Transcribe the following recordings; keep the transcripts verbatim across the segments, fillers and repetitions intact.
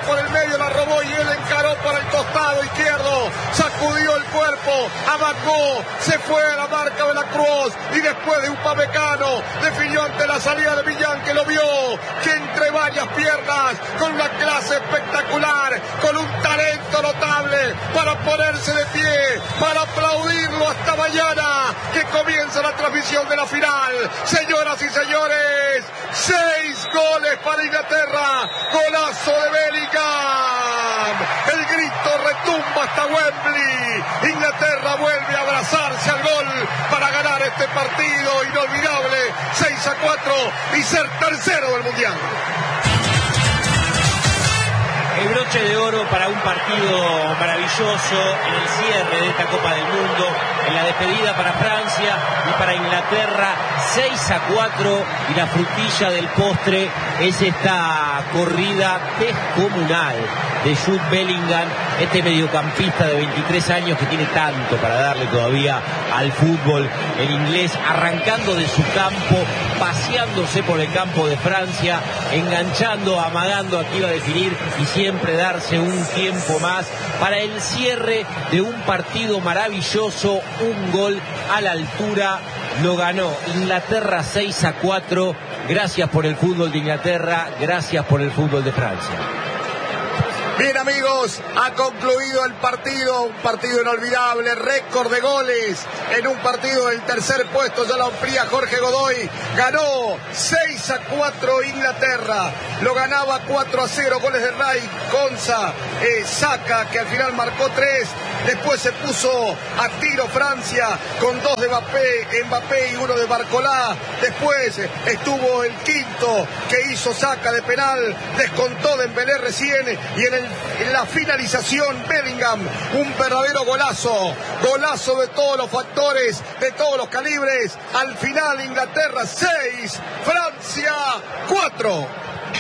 por el medio, la robó y él encaró por el costado izquierdo, sacudió el cuerpo, amagó, se fue a la marca de la Cruz y después de un Upamecano definió ante la salida de Millán, que lo vio, que entre varias piernas, con una clase espectacular, con un talento notable para ponerse de pie, para aplaudirlo hasta mañana, que comienza la transmisión de la final. Señoras y señores, seis goles para Inglaterra, golazo de Bellingham, el grito retumba hasta Wembley, Inglaterra vuelve a abrazarse al gol para ganar este partido inolvidable, seis a cuatro, y ser tercero del Mundial. El broche de oro para un partido maravilloso en el cierre de esta Copa del Mundo, en la despedida para Francia y para Inglaterra, seis a cuatro, y la frutilla del postre es esta corrida descomunal de Jude Bellingham, este mediocampista de veintitrés años que tiene tanto para darle todavía al fútbol, el inglés, arrancando de su campo, paseándose por el campo de Francia, enganchando, amagando a que iba a definir y siempre darse un tiempo más para el cierre de un partido maravilloso, un gol a la altura. Lo ganó Inglaterra seis a cuatro. Gracias por el fútbol de Inglaterra, gracias por el fútbol de Francia. Bien, amigos, ha concluido el partido, un partido inolvidable, récord de goles en un partido del tercer puesto, ya lo amplía Jorge Godoy. Ganó seis a cuatro Inglaterra, lo ganaba cuatro a cero, goles de Ray, Konsa, eh, Saka, que al final marcó tres. Después se puso a tiro Francia con dos de Mbappé, Mbappé y uno de Barcolá. Después estuvo el quinto que hizo Saka de penal, descontó Dembélé recién, y en, el, en la finalización Bellingham, un verdadero golazo, golazo de todos los factores, de todos los calibres. Al final Inglaterra seis, Francia cuatro.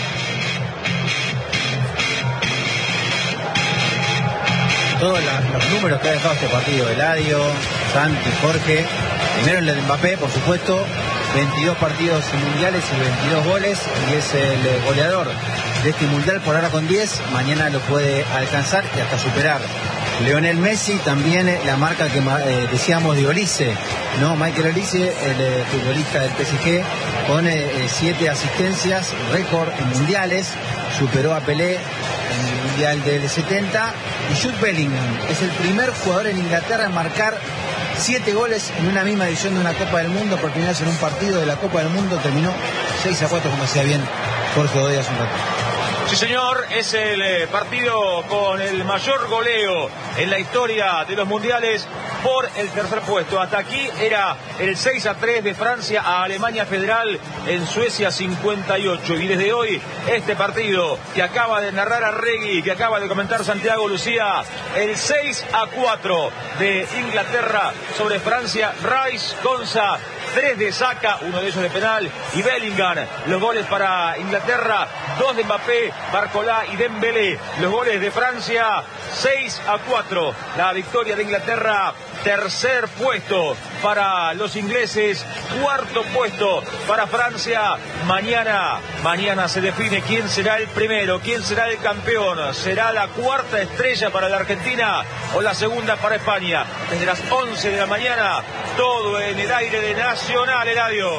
Todos la, los números que ha dejado este partido, Eladio, Santi, Jorge. Primero el de Mbappé, por supuesto, veintidós partidos mundiales y veintidós goles, y es el goleador de este mundial por ahora con diez, mañana lo puede alcanzar y hasta superar. Lionel Messi, también la marca que eh, decíamos de Olise, ¿no? Michael Olise, el eh, futbolista del P S G, con eh, siete asistencias, récord en mundiales, superó a Pelé en el mundial del setenta, y Jude Bellingham es el primer jugador en Inglaterra en marcar siete goles en una misma edición de una Copa del Mundo, por primera vez en un partido de la Copa del Mundo. Terminó seis a cuatro, como decía bien Jorge Godoy hace un rato. Sí, señor, es el eh, partido con el mayor goleo en la historia de los mundiales por el tercer puesto. Hasta aquí era el seis a tres de Francia a Alemania Federal en Suecia cincuenta y ocho. Y desde hoy, este partido que acaba de narrar Arregui, que acaba de comentar Santiago Lucía, el seis a cuatro de Inglaterra sobre Francia. Rice, Konsa, tres de Saka, uno de ellos de penal, y Bellingham. Los goles para Inglaterra, dos de Mbappé, Barcolá y Dembélé. Los goles de Francia, seis a cuatro. La victoria de Inglaterra, tercer puesto para los ingleses, cuarto puesto para Francia. Mañana, mañana se define quién será el primero, quién será el campeón. ¿Será la cuarta estrella para la Argentina o la segunda para España? Desde las once de la mañana, todo en el aire de Nacional, Eladio.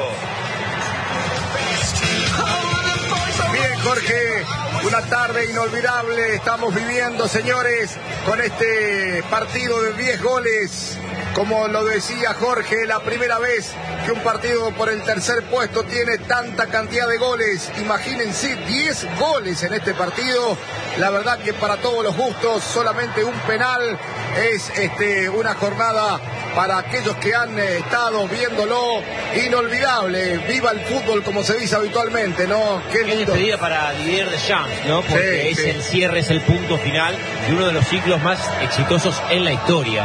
Bien, Jorge, una tarde inolvidable estamos viviendo, señores, con este partido de diez goles. Como lo decía Jorge, la primera vez que un partido por el tercer puesto tiene tanta cantidad de goles. Imagínense, diez goles en este partido. La verdad que para todos los gustos, solamente un penal. Es este, una jornada para aquellos que han eh, estado viéndolo inolvidable. Viva el fútbol, como se dice habitualmente, ¿no? Qué lindo. Qué despedida para Didier Deschamps, ¿no? Porque sí, es sí. el cierre, es el punto final de uno de los ciclos más exitosos en la historia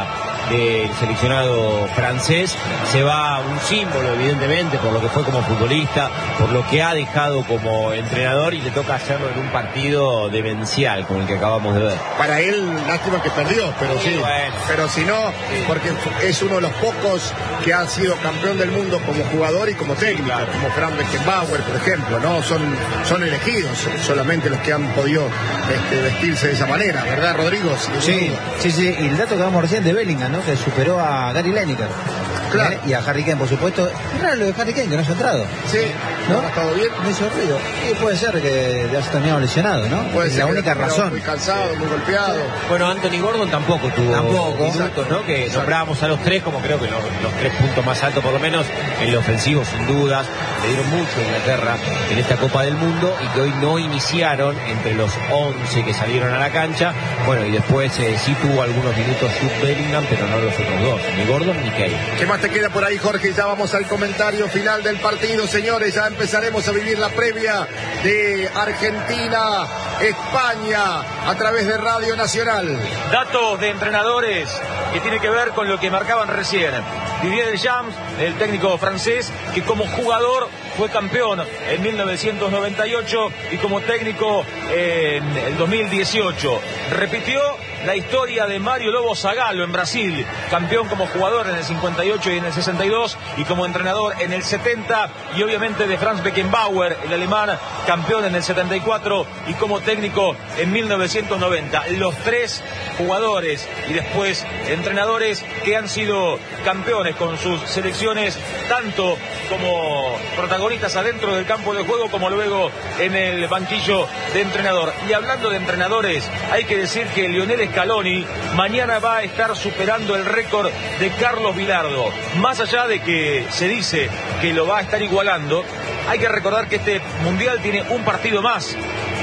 del seleccionado francés. Se va un símbolo, evidentemente, por lo que fue como futbolista, por lo que ha dejado como entrenador, y le toca hacerlo en un partido demencial como el que acabamos de ver. Para él, lástima que perdió, pero sí, sí bueno. pero si no, sí. porque es uno de los pocos que ha sido campeón del mundo como jugador y como técnico, sí, claro. como Franz Beckenbauer, por ejemplo, ¿no? Son, son elegidos solamente los que han podido este, vestirse de esa manera, ¿verdad, Rodrigo? Sí, sí, sí, y el dato que damos recién de Bellingham, ¿no? Que superó a Gary Lineker. Claro. ¿Eh? Y a Harry Kane, por supuesto. Es raro lo de Harry Kane, que no ha entrado. Sí, ¿no? ¿Ha estado bien? Me hizo ruido. Y puede ser que ya se terminado lesionado, ¿no? Puede es ser la única razón. Muy cansado, muy golpeado. Bueno, Anthony Gordon tampoco tuvo tampoco. minutos, ¿no? Que nombrábamos a los tres como creo que los, los tres puntos más altos, por lo menos, en el ofensivo, sin dudas. Le dieron mucho a Inglaterra en esta Copa del Mundo y que hoy no iniciaron entre los once que salieron a la cancha. Bueno, y después eh, sí tuvo algunos minutos Jude Bellingham, pero no los otros dos, ni Gordon ni Kane. ¿Qué más te queda por ahí, Jorge? Ya vamos al comentario final del partido, señores. Ya empezaremos a vivir la previa de Argentina, España, a través de Radio Nacional. Datos de entrenadores que tiene que ver con lo que marcaban recién. Didier Deschamps, el técnico francés, que como jugador fue campeón en mil novecientos noventa y ocho y como técnico en el dos mil dieciocho. Repitió la historia de Mario Lobo Zagallo en Brasil, campeón como jugador en el cincuenta y ocho y en el sesenta y dos y como entrenador en el setenta, y obviamente de Franz Beckenbauer, el alemán, campeón en el setenta y cuatro y como técnico en mil novecientos noventa. Los tres jugadores y después entrenadores que han sido campeones con sus selecciones, tanto como protagonistas adentro del campo de juego como luego en el banquillo de entrenador. Y hablando de entrenadores, hay que decir que Lionel Scaloni mañana va a estar superando el récord de Carlos Bilardo. Más allá de que se dice que lo va a estar igualando, hay que recordar que este mundial tiene un partido más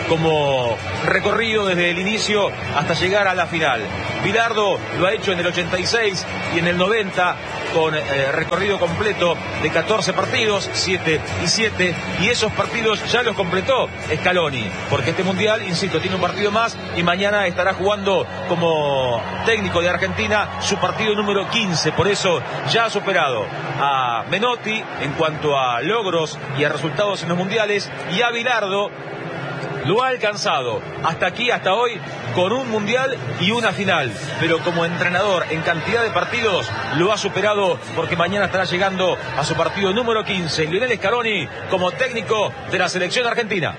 como recorrido desde el inicio hasta llegar a la final. Bilardo lo ha hecho en el ochenta y seis y en el noventa con eh, recorrido completo de catorce partidos, siete y siete, y esos partidos ya los completó Scaloni, porque este mundial, insisto, tiene un partido más y mañana estará jugando como técnico de Argentina su partido número quince, por eso ya ha superado a Menotti en cuanto a logros y a resultados en los mundiales, y a Bilardo lo ha alcanzado hasta aquí, hasta hoy, con un mundial y una final, pero como entrenador en cantidad de partidos lo ha superado, porque mañana estará llegando a su partido número quince, Lionel Scaloni como técnico de la selección argentina.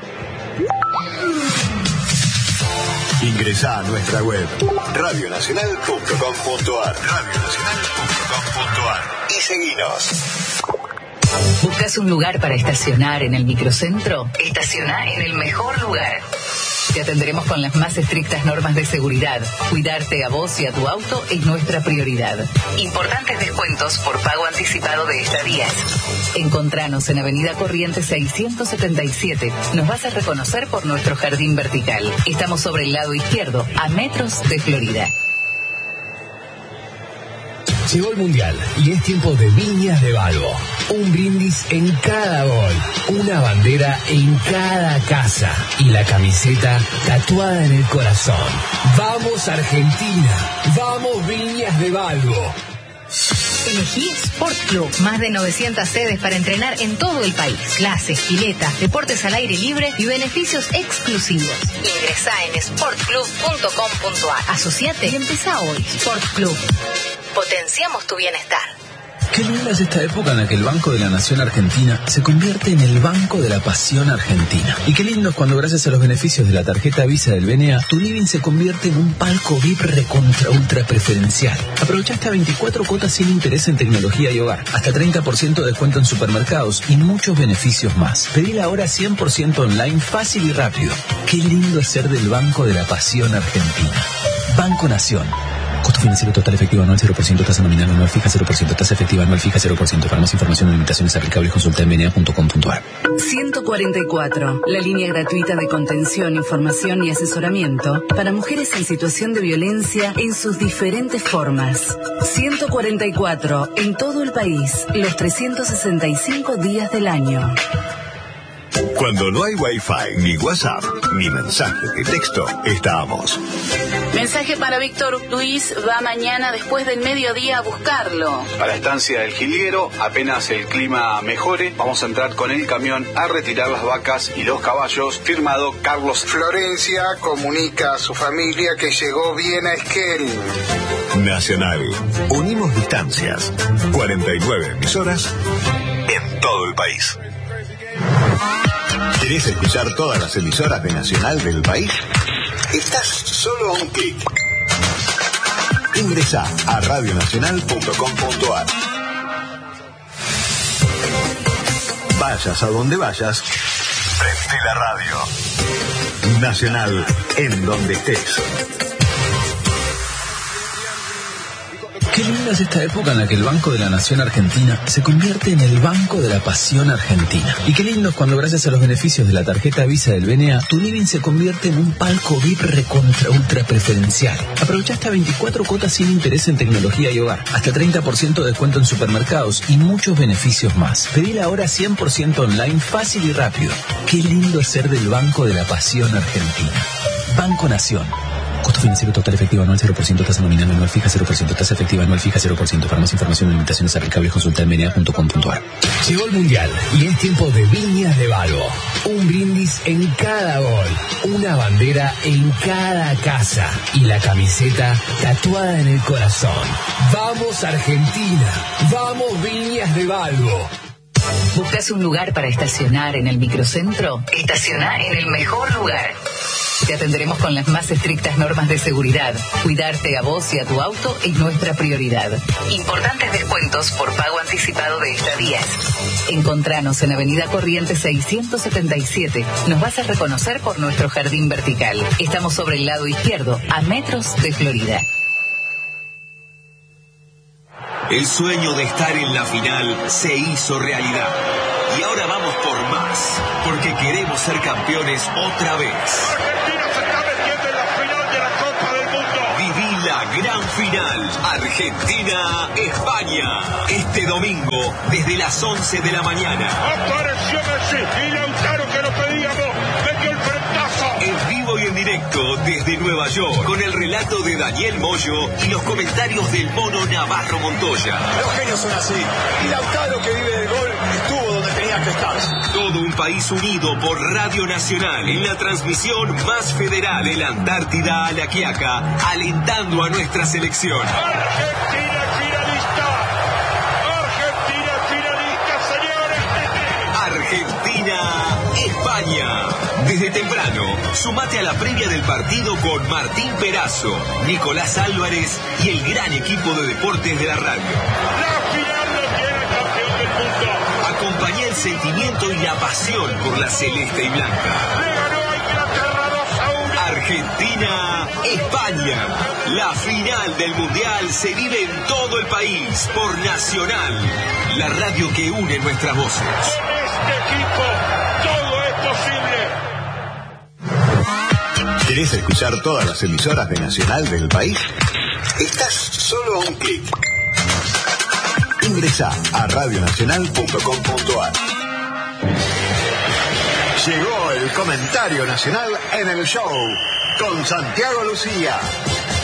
Ingresá a nuestra web radio nacional punto com punto ar radio nacional punto com punto ar y seguinos. ¿Buscas un lugar para estacionar en el microcentro? Estaciona en el mejor lugar. Te atenderemos con las más estrictas normas de seguridad. Cuidarte a vos y a tu auto es nuestra prioridad. Importantes descuentos por pago anticipado de estadías. Encontranos en Avenida Corrientes seiscientos setenta y siete. Nos vas a reconocer por nuestro jardín vertical. Estamos sobre el lado izquierdo, a metros de Florida. Llegó el Mundial y es tiempo de Viñas de Balbo. Un brindis en cada gol, una bandera en cada casa y la camiseta tatuada en el corazón. ¡Vamos Argentina! ¡Vamos Viñas de Balbo! Elegí Sport Club. Más de novecientas sedes para entrenar en todo el país. Clases, piletas, deportes al aire libre y beneficios exclusivos. Ingresá en sport club punto com punto ar. Asociate y empezá hoy. Sport Club. Potenciamos tu bienestar. Qué linda es esta época en la que el Banco de la Nación Argentina se convierte en el Banco de la Pasión Argentina. Y qué lindo es cuando, gracias a los beneficios de la tarjeta Visa del B N A, tu living se convierte en un palco V I P recontra ultra preferencial. Aprovecha hasta veinticuatro cuotas sin interés en tecnología y hogar, hasta treinta por ciento de descuento en supermercados y muchos beneficios más. Pedila ahora cien por ciento online, fácil y rápido. Qué lindo es ser del Banco de la Pasión Argentina. Banco Nación. Costo financiero total efectivo anual cero por ciento, tasa nominal anual fija cero por ciento, tasa efectiva anual fija cero por ciento. Para más información o limitaciones aplicables, consulta en b n a punto com punto ar. ciento cuarenta y cuatro, la línea gratuita de contención, información y asesoramiento para mujeres en situación de violencia en sus diferentes formas. ciento cuarenta y cuatro, en todo el país, los trescientos sesenta y cinco días del año. Cuando no hay Wi-Fi, ni WhatsApp, ni mensaje de texto, estamos. Mensaje para Víctor Luis, va mañana después del mediodía a buscarlo. Para Estancia del Jilguero, apenas el clima mejore, vamos a entrar con el camión a retirar las vacas y los caballos. Firmado Carlos. Florencia comunica a su familia que llegó bien a Esquel. Nacional. Unimos distancias. cuarenta y nueve emisoras en todo el país. ¿Querés escuchar todas las emisoras de Nacional del país? Estás solo a un clic. Ingresa a radio nacional punto com punto a r. Vayas a donde vayas, prende la radio. Nacional, en donde estés. Qué linda es esta época en la que el Banco de la Nación Argentina se convierte en el Banco de la Pasión Argentina. Y qué lindo es cuando, gracias a los beneficios de la tarjeta Visa del B N A, tu living se convierte en un palco V I P recontra ultra preferencial. Aprovecha hasta veinticuatro cuotas sin interés en tecnología y hogar, hasta treinta por ciento de descuento en supermercados y muchos beneficios más. Pedila ahora cien por ciento online, fácil y rápido. Qué lindo es ser del Banco de la Pasión Argentina. Banco Nación. Costo financiero total efectivo anual cero por ciento, tasa nominal anual fija cero por ciento, tasa efectiva anual fija cero por ciento. Para más información y limitaciones aplicables, consulta en b n a punto com punto a r. Llegó el Mundial y es tiempo de Viñas de Valvo. Un brindis en cada gol, una bandera en cada casa y la camiseta tatuada en el corazón. ¡Vamos Argentina! ¡Vamos Viñas de Valvo! ¿Buscas un lugar para estacionar en el microcentro? Estaciona en el mejor lugar. Te atenderemos con las más estrictas normas de seguridad. Cuidarte a vos y a tu auto es nuestra prioridad. Importantes descuentos por pago anticipado de estadías. Encontranos en Avenida Corrientes seiscientos setenta y siete. Nos vas a reconocer por nuestro jardín vertical. Estamos sobre el lado izquierdo, a metros de Florida. El sueño de estar en la final se hizo realidad. Y ahora vamos por más, porque queremos ser campeones otra vez. Argentina se está metiendo en la final de la Copa del Mundo. Viví la gran final, Argentina-España. Este domingo, desde las once de la mañana. Apareció Messi y Lautaro, que lo pedíamos, metió el frentazo. En vivo y en directo desde Nueva York, con el relato de Daniel Moyo y los comentarios del mono Navarro Montoya. Los genios son así. Y Lautaro, que vive del gol, estuvo donde tenía que estar. Todo un país unido por Radio Nacional en la transmisión más federal de la Antártida a la Quiaca, alentando a nuestra selección. Argentina finalista. Argentina finalista, señores. Argentina-España. Desde temprano, sumate a la previa del partido con Martín Perazo, Nicolás Álvarez y el gran equipo de deportes de la radio. La final lo tiene el campeón del mundo. Acompañá el sentimiento y la pasión por la celeste y blanca. Le ganó a Inglaterra dos a uno. Argentina-España. La final del Mundial se vive en todo el país por Nacional, la radio que une nuestras voces. Con este equipo, todo es posible. ¿Querés escuchar todas las emisoras de Nacional del país? Estás solo a un clic. Ingresa a radio nacional punto com punto a r. Llegó el comentario nacional en el show con Santiago Lucía.